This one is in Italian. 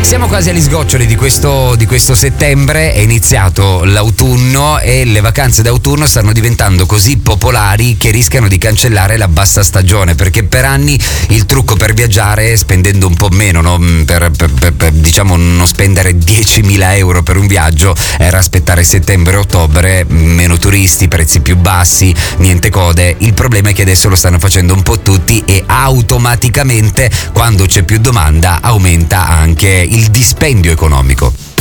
Siamo quasi agli sgoccioli di questo settembre, è iniziato l'autunno e le vacanze d'autunno stanno diventando così popolari che rischiano di cancellare la bassa stagione, perché per anni il trucco per viaggiare, spendendo un po' meno, no? per diciamo non spendere 10.000 euro per un viaggio, era aspettare settembre e ottobre, meno turisti, prezzi più bassi, niente code. Il problema è che adesso lo stanno facendo un po' tutti e automaticamente quando c'è più domanda aumenta anche il dispendio economico.